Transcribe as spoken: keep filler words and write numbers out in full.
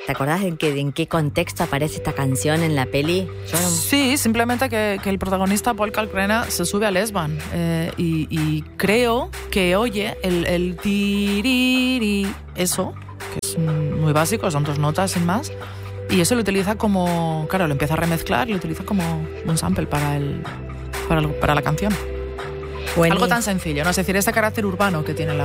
¿Te acordás en qué, en qué contexto aparece esta canción en la peli? Yo no... Sí, simplemente que, que el protagonista, Paul Kalkbrenner, se sube al S-Bahn eh, y, y creo que oye el, el tiriri, eso, que es muy básico, son dos notas sin más, y eso lo utiliza como, claro, lo empieza a remezclar y lo utiliza como un sample para, el, para, el, para la canción. Buenísimo. Algo tan sencillo, ¿no? Es decir, ese carácter urbano que tiene la